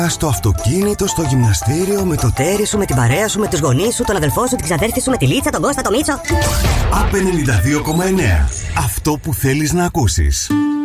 Στο αυτοκίνητο, στο γυμναστήριο, με το τέρι σου, με την παρέα σου, με τους γονείς σου, τον αδελφό σου, την ξαδέρφη σου, με τη Λίτσα, τον Κώστα, τον Μίτσο. ΑΠ 92,9. Αυτό που θέλεις να ακούσεις.